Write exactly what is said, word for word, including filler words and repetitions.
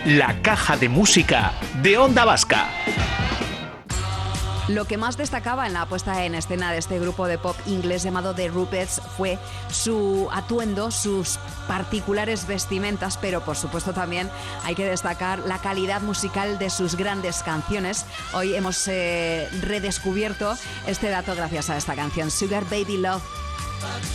la caja de música de Onda Vasca. Lo que más destacaba en la puesta en escena de este grupo de pop inglés llamado The Rupettes fue su atuendo, sus particulares vestimentas, pero por supuesto también hay que destacar la calidad musical de sus grandes canciones. Hoy hemos eh, redescubierto este dato gracias a esta canción, Sugar Baby Love.